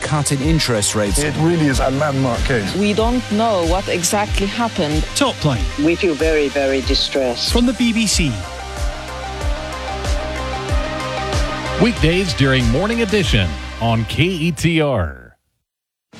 cut in interest rates. It really is a landmark case. We don't know what exactly happened. Top Line. We feel very, very distressed. From the BBC. Weekdays during Morning Edition on KETR.